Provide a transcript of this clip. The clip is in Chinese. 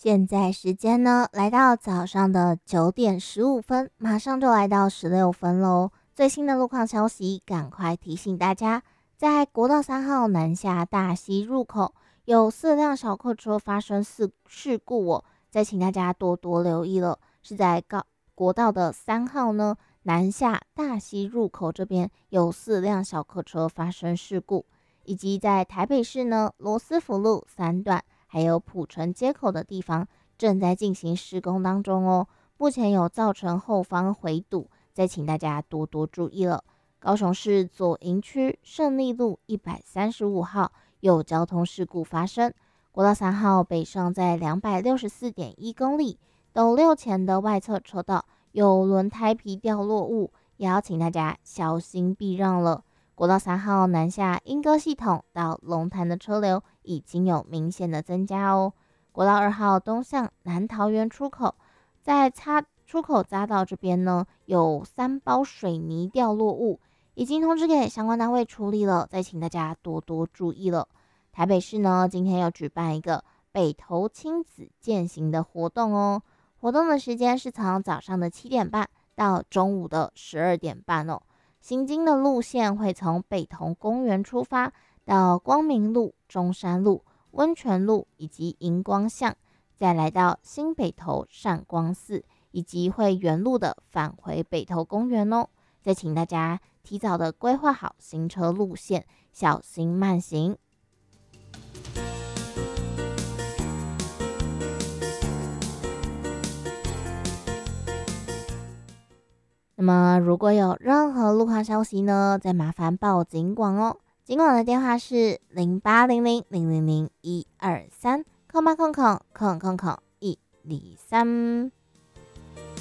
现在时间呢，来到早上的9点15分，马上就来到16分喽。最新的路况消息，赶快提醒大家，在国道3号南下大溪入口有4辆小客车发生事故哦，再请大家多多留意了。是在国道的3号呢，南下大溪入口这边有4辆小客车发生事故，以及在台北市呢罗斯福路3段。还有普城街口的地方正在进行施工当中哦，目前有造成后方回堵，再请大家多多注意了。高雄市左营区胜利路135号有交通事故发生，国道3号北上在264.1公里，斗六前的外侧车道有轮胎皮掉落物，也要请大家小心避让了。国道3号南下莺歌系统到龙潭的车流已经有明显的增加哦。国道2号东向南桃园出口，在出口匝道这边呢，有3包水泥掉落物，已经通知给相关单位处理了，再请大家多多注意了。台北市呢，今天要举办一个北投亲子健行的活动哦，活动的时间是从早上的7点半到中午的12点半哦。行经的路线会从北投公园出发，到光明路、中山路、温泉路以及荧光巷，再来到新北投善光寺，以及会原路的返回北投公园哦。再请大家提早的规划好行车路线，小心慢行。那么如果有任何路况消息呢，再麻烦报警广哦。警广的电话是0800000123，空123。